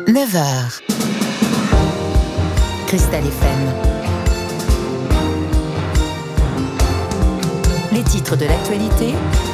9h. Cristal FM. Les titres de l'actualité.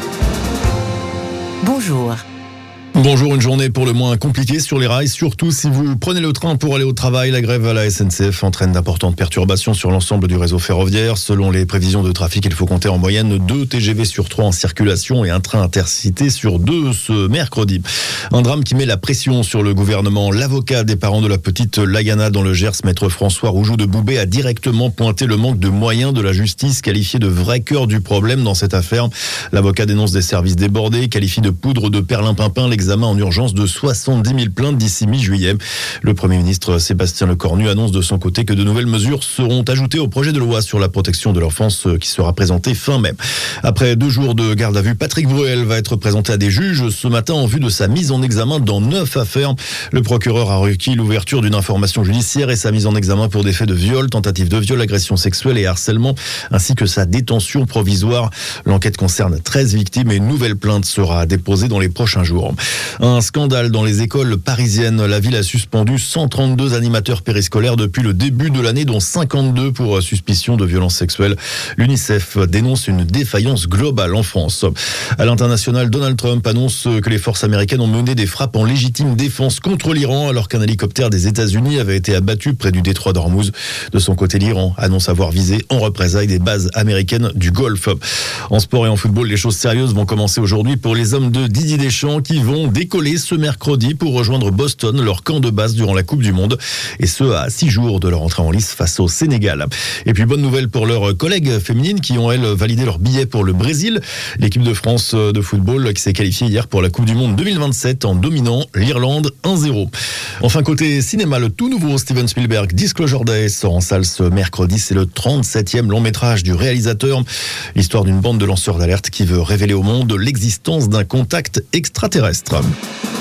Bonjour. Bonjour, une journée pour le moins compliquée sur les rails, surtout si vous prenez le train pour aller au travail. La grève à la SNCF entraîne d'importantes perturbations sur l'ensemble du réseau ferroviaire. Selon les prévisions de trafic, il faut compter en moyenne 2 TGV sur 3 en circulation et un train intercité sur 2 ce mercredi. Un drame qui met la pression sur le gouvernement. L'avocat des parents de la petite Lagana dans le Gers, maître François Roujoux de Boubet, a directement pointé le manque de moyens de la justice, qualifié de vrai cœur du problème dans cette affaire. L'avocat dénonce des services débordés, qualifie de poudre de perlimpinpin l'examen en urgence de 70 000 plaintes d'ici mi-juillet. Le Premier ministre Sébastien Lecornu annonce de son côté que de nouvelles mesures seront ajoutées au projet de loi sur la protection de l'enfance qui sera présenté fin mai. Après 2 jours de garde à vue, Patrick Bruel va être présenté à des juges ce matin en vue de sa mise en examen dans 9 affaires. Le procureur a requis l'ouverture d'une information judiciaire et sa mise en examen pour des faits de viol, tentative de viol, agression sexuelle et harcèlement, ainsi que sa détention provisoire. L'enquête concerne 13 victimes et une nouvelle plainte sera déposée dans les prochains jours. Un scandale dans les écoles parisiennes. La ville a suspendu 132 animateurs périscolaires depuis le début de l'année, dont 52 pour suspicion de violences sexuelles. L'UNICEF dénonce une défaillance globale en France. À l'international, Donald Trump annonce que les forces américaines ont mené des frappes en légitime défense contre l'Iran alors qu'un hélicoptère des États-Unis avait été abattu près du détroit d'Ormuz. De son côté, l'Iran annonce avoir visé en représailles des bases américaines du Golfe. En sport et en football, les choses sérieuses vont commencer aujourd'hui pour les hommes de Didier Deschamps qui vont décoller ce mercredi pour rejoindre Boston, leur camp de base durant la Coupe du Monde, et ce à 6 jours de leur entrée en lice face au Sénégal. Et puis bonne nouvelle pour leurs collègues féminines qui ont, elles, validé leur billet pour le Brésil. L'équipe de France de football qui s'est qualifiée hier pour la Coupe du Monde 2027 en dominant l'Irlande 1-0. Enfin, côté cinéma, le tout nouveau Steven Spielberg, Disclosure Day, sort en salle ce mercredi. C'est le 37e long métrage du réalisateur. L'histoire d'une bande de lanceurs d'alerte qui veut révéler au monde l'existence d'un contact extraterrestre.